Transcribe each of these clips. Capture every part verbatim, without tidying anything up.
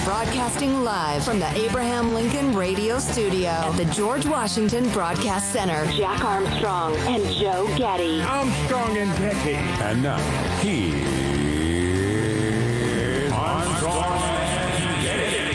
Broadcasting live from the Abraham Lincoln Radio Studio at the George Washington Broadcast Center. Jack Armstrong and Joe Getty. Armstrong and Getty. And now, here's Armstrong and Getty.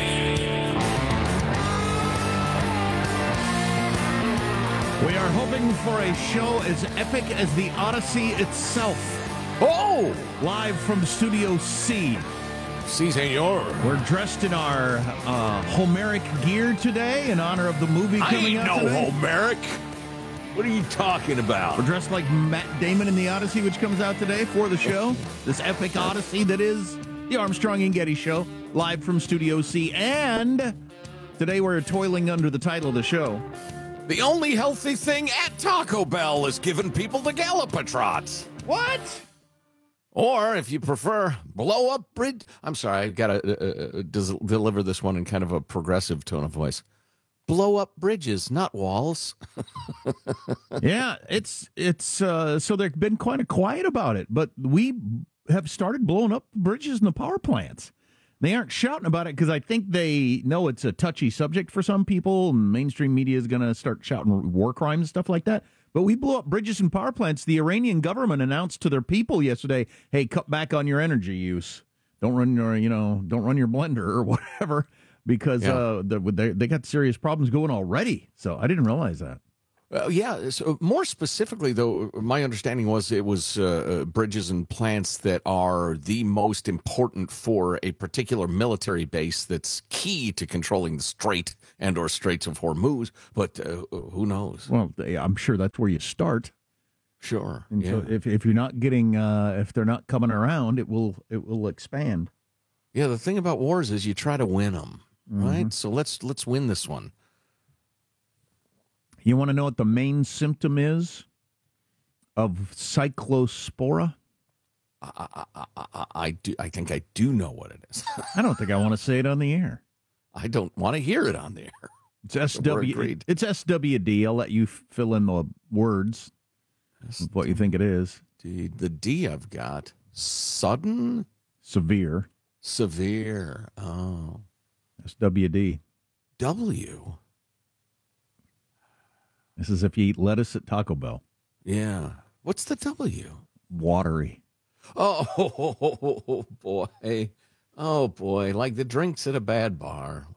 We are hoping for a show as epic as the Odyssey itself. Oh! Live from Studio C. Si, senor. We're dressed in our uh, Homeric gear today in honor of the movie I coming ain't out no today. Homeric. What are you talking about? We're dressed like Matt Damon in the Odyssey, which comes out today for the show. This epic Odyssey that is the Armstrong and Getty Show, live from Studio C. And today we're toiling under the title of the show. The only healthy thing at Taco Bell is giving people the Galapatrots. What? Or, if you prefer, blow up bridge. I'm sorry, I've got to uh, uh, des- deliver this one in kind of a progressive tone of voice. Blow up bridges, not walls. Yeah, it's it's uh, so they've been kind of quiet about it, but we have started blowing up bridges and the power plants. They aren't shouting about it because I think they know it's a touchy subject for some people. And mainstream media is going to start shouting war crimes and stuff like that. But we blew up bridges and power plants. The Iranian government announced to their people yesterday, "Hey, cut back on your energy use. Don't run your, you know, don't run your blender or whatever." Because yeah. uh, they they got serious problems going already. So I didn't realize that. Uh, yeah. So more specifically, though, my understanding was it was uh, bridges and plants that are the most important for a particular military base that's key to controlling the Strait and or Straits of Hormuz. But uh, who knows? Well, I'm sure that's where you start. Sure. And yeah. so if if you're not getting, uh, if they're not coming around, it will it will expand. Yeah. The thing about wars is you try to win them, mm-hmm. right? So let's let's win this one. You want to know what the main symptom is of cyclospora? I, I, I, I do. I think I do know what it is. I don't think I want to say it on the air. I don't want to hear it on the air. It's S W. It's S W D. I'll let you fill in the words of what you think it is. D, the D I've got sudden, severe, severe. Oh, S W D. W. This is if you eat lettuce at Taco Bell. Yeah. What's the W? Watery. Oh, oh, oh, oh, oh boy. Oh, boy. Like the drinks at a bad bar.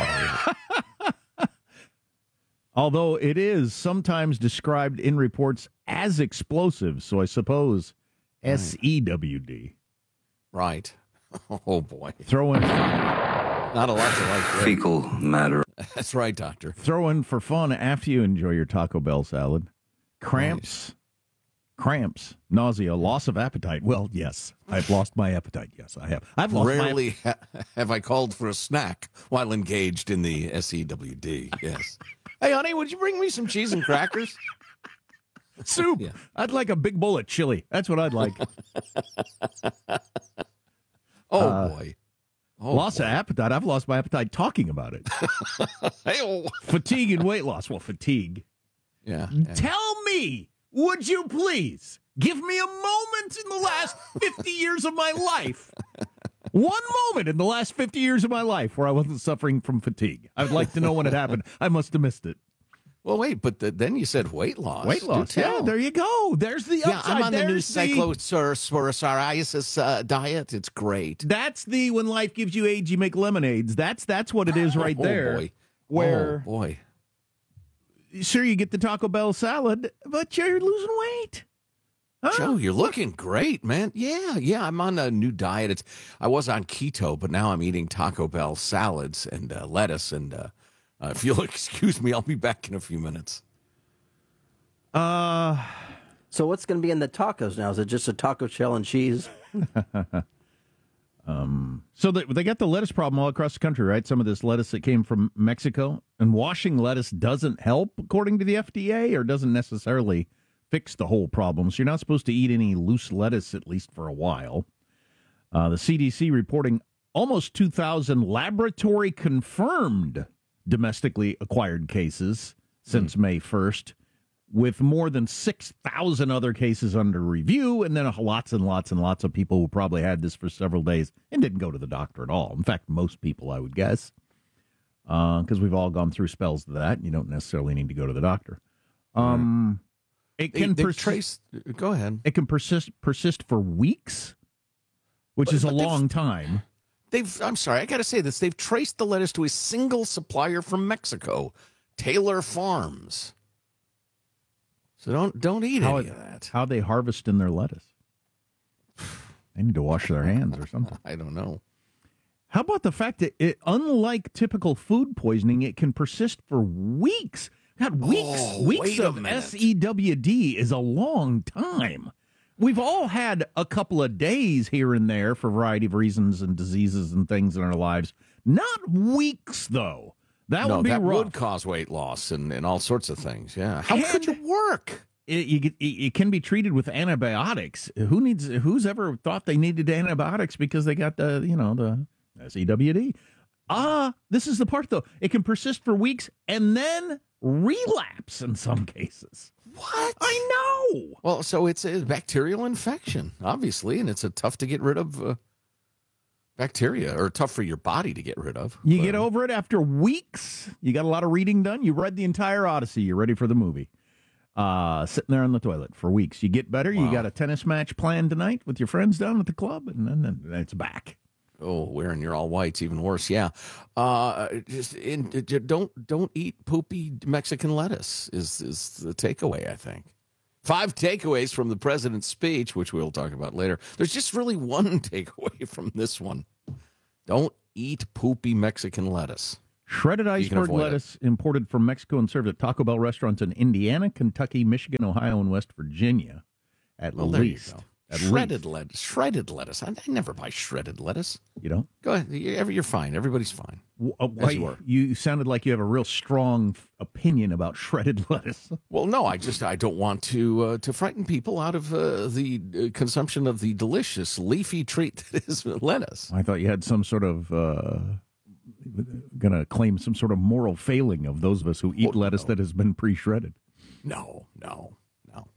Although it is sometimes described in reports as explosive, so I suppose right. S E W D. Right. Oh, boy. Throw in not a lot to like there. Fecal matter. That's right, doctor. Throw in for fun after you enjoy your Taco Bell salad. Cramps. Right. Cramps, nausea, loss of appetite. Well, yes, I've lost my appetite. Yes, I have. I've lost Rarely my... ha- have I called for a snack while engaged in the S E W D. Yes. Hey, honey, would you bring me some cheese and crackers? Soup. Yeah. I'd like a big bowl of chili. That's what I'd like. oh, uh, boy. Oh, loss boy. of appetite. I've lost my appetite talking about it. Hey-oh. Fatigue and weight loss. Well, fatigue. Yeah, yeah. Tell me, would you please give me a moment in the last fifty years of my life? One moment in the last fifty years of my life where I wasn't suffering from fatigue. I'd like to know when it happened. I must have missed it. Well, wait, but the, then you said weight loss. Weight loss, yeah, there you go. There's the upside. Yeah, I'm on the new There's the- cyclosporiasis uh, diet. It's great. That's the when life gives you AIDS, you make lemonades. That's that's what it is right oh, there. Boy. Where, oh, boy. Sure, you get the Taco Bell salad, but you're losing weight. Huh? Joe, you're looking great, man. Yeah, yeah, I'm on a new diet. It's I was on keto, but now I'm eating Taco Bell salads and uh, lettuce. And uh, uh, if you'll excuse me, I'll be back in a few minutes. Uh, so what's going to be in the tacos now? Is it just a taco shell and cheese? um, so they, they got the lettuce problem all across the country, right? Some of this lettuce that came from Mexico. And washing lettuce doesn't help, according to the F D A, or doesn't necessarily fix the whole problem. So you're not supposed to eat any loose lettuce, at least for a while. Uh, the C D C reporting almost two thousand laboratory-confirmed domestically acquired cases since mm. May first. with more than six thousand other cases under review, and then lots and lots and lots of people who probably had this for several days and didn't go to the doctor at all. In fact, most people, I would guess, because uh, we've all gone through spells of that. You don't necessarily need to go to the doctor. Um, it can they, persist. trace. Go ahead. It can persist persist for weeks, which But- is a but they've- long time. They've. I'm sorry, I got to say this. They've traced the lettuce to a single supplier from Mexico, Taylor Farms. So don't don't eat How, any of that. how they harvest in their lettuce. They need to wash their hands or something. I don't know. How about the fact that, it, unlike typical food poisoning, it can persist for weeks? God, weeks, Oh, weeks wait a of minute. S E W D is a long time. We've all had a couple of days here and there for a variety of reasons and diseases and things in our lives. Not weeks, though. That no, would be that rough. would cause weight loss and, and all sorts of things. Yeah. How And- could it work? It, you, get- it, it can be treated with antibiotics. Who needs? Who's ever thought they needed antibiotics because they got the you know the S E W D? Ah, this is the part though. It can persist for weeks and then relapse in some cases. What? I know. Well, so it's a bacterial infection, obviously, and it's a tough to get rid of uh, bacteria, or tough for your body to get rid of. You But- get over it after weeks. You got a lot of reading done. You read the entire Odyssey. You're ready for the movie. Uh, sitting there on the toilet for weeks. You get better. You Wow. got a tennis match planned tonight with your friends down at the club, and then, then it's back. Oh, wearing your all whites, even worse. Yeah, uh, just in, don't don't eat poopy Mexican lettuce is is the takeaway. I think five takeaways from the president's speech, which we'll talk about later. There's just really one takeaway from this one: don't eat poopy Mexican lettuce. Shredded can iceberg avoid it. lettuce imported from Mexico and served at Taco Bell restaurants in Indiana, Kentucky, Michigan, Ohio, and West Virginia. At Well, there you least. go. At Shredded least. lettuce. Shredded lettuce. I, I never buy shredded lettuce. You know? Go ahead. You- You're fine. Everybody's fine. W- uh, As why- you were. you sounded like you have a real strong f- opinion about shredded lettuce. Well, no, I just I don't want to uh, to frighten people out of uh, the uh, consumption of the delicious leafy treat that is lettuce. I thought you had some sort of uh, going to claim some sort of moral failing of those of us who eat Oh, lettuce no. that has been pre-shredded. No, no, no.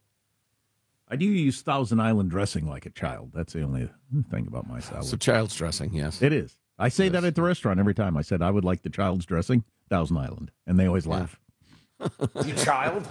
I do use Thousand Island dressing like a child. That's the only thing about my salad. So child's dressing, yes. It is. I say Yes. that at the restaurant every time. I said I would like the child's dressing, Thousand Island, and they always laugh. You child.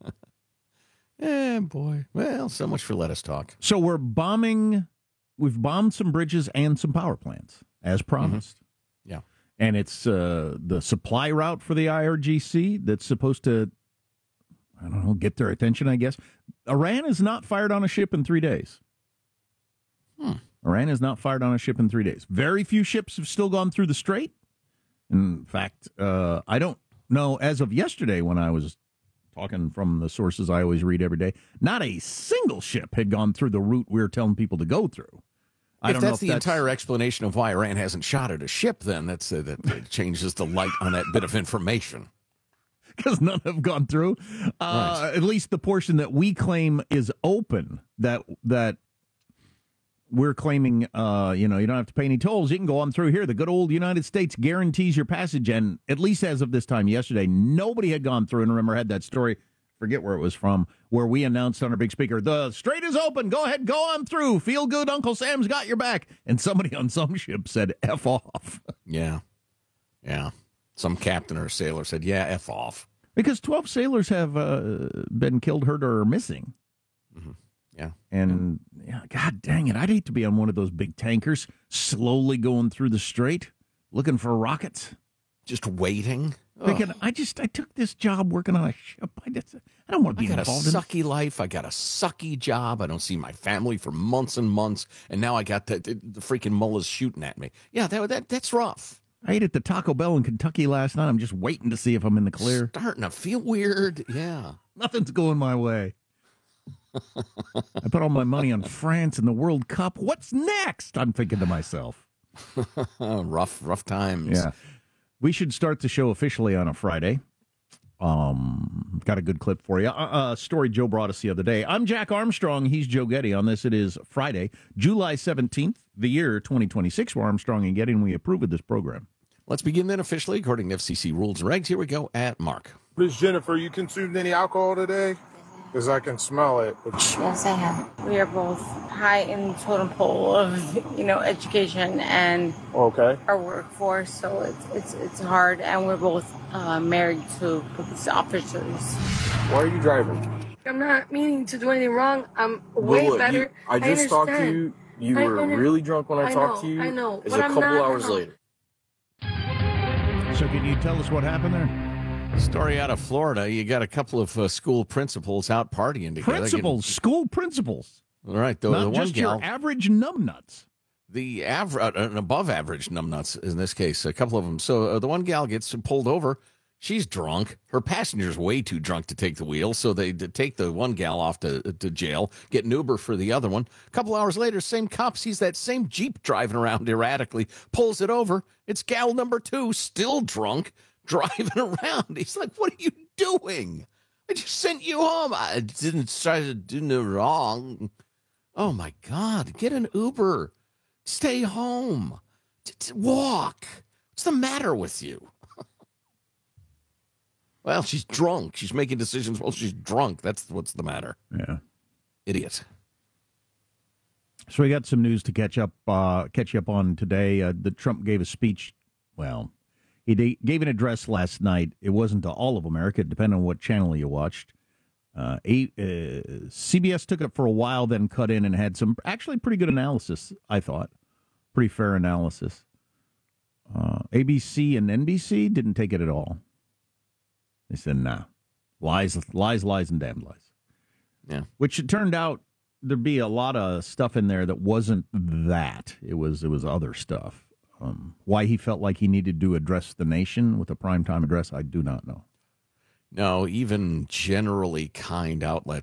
Eh, boy. Well, so much for lettuce talk. So we're bombing. We've bombed some bridges and some power plants, as promised. Yeah. And it's uh, the supply route for the I R G C that's supposed to, I don't know, get their attention, I guess. Iran has not fired on a ship in three days. Hmm. Iran has not fired on a ship in three days. Very few ships have still gone through the strait. In fact, uh, I don't know, as of yesterday when I was talking from the sources I always read every day, not a single ship had gone through the route we're telling people to go through. I if don't that's know if the that's, entire explanation of why Iran hasn't shot at a ship, then that's uh, that uh, changes the light on that bit of information. because none have gone through. Uh, Right. At least the portion that we claim is open, that that we're claiming, uh, you know, you don't have to pay any tolls. You can go on through here. The good old United States guarantees your passage. And at least as of this time yesterday, nobody had gone through. And remember, I had that story, forget where it was from, where we announced on our big speaker, the strait is open. Go ahead, go on through. Feel good. Uncle Sam's got your back. And somebody on some ship said, F off. Yeah. Yeah. Some captain or sailor said, yeah, F off. Because twelve sailors have uh, been killed, hurt, or missing. Yeah. And yeah, God dang it, I'd hate to be on one of those big tankers slowly going through the strait looking for rockets. Just waiting. Thinking, Ugh. I just, I took this job working on a ship. I just, I don't want to I be got a involved in sucky life. I got a sucky job. I don't see my family for months and months. And now I got the, the, the freaking mullahs shooting at me. Yeah, that, that that's rough. I ate at the Taco Bell in Kentucky last night. I'm just waiting to see if I'm in the clear. Starting to feel weird. Yeah. Nothing's going my way. I put all my money on France and the World Cup. What's next? I'm thinking to myself. Uh, rough, rough times. Yeah. We should start the show officially on a Friday. Um, got a good clip for you. A uh, story Joe brought us the other day. I'm Jack Armstrong. He's Joe Getty. On this, it is Friday, July seventeenth, the year twenty twenty-six. We're Armstrong and Getty, and we approve of this program. Let's begin then officially according to F C C rules and regs. Here we go at Mark. Miss Jennifer, you consumed any alcohol today? Because I can smell it. Yes, I have. We are both high in the totem pole of, you know, education and Okay. our workforce, so it's it's it's hard, and we're both uh, married to police officers. Why are you driving? I'm not meaning to do anything wrong. I'm way look, better. You, I just I talked to you. You I, were I really drunk when I, I talked know, to you. I know. It's but a I'm couple not, hours later. So can you tell us what happened there? Story out of Florida. You got a couple of uh, school principals out partying together. Principals, getting, school principals. all right, the, Not the one just gal, your average numbnuts. the average, uh, an above average numbnuts in this case, a couple of them. So uh, the one gal gets pulled over. She's drunk. Her passenger's way too drunk to take the wheel, so they d- take the one gal off to, to jail, get an Uber for the other one. A couple hours later, same cop sees that same Jeep driving around erratically, pulls it over. It's gal number two, still drunk, driving around. He's like, what are you doing? I just sent you home. I didn't try to do no wrong. Oh, my God. Get an Uber. Stay home. D- d- walk. What's the matter with you? Well, she's drunk. She's making decisions while she's drunk. That's what's the matter. Yeah. Idiot. So we got some news to catch up uh, catch you up on today. Uh, the Trump gave a speech. Well, he de- gave an address last night. It wasn't to all of America, depending on what channel you watched. Uh, a, uh, C B S took it for a while, then cut in and had some actually pretty good analysis, I thought. Pretty fair analysis. Uh, A B C and N B C didn't take it at all. They said, nah, lies, lies, lies, and damn lies. Yeah. Which it turned out there'd be a lot of stuff in there that wasn't that. It was it was other stuff. Um, why he felt like he needed to address the nation with a primetime address, I do not know. No, even generally kind outlets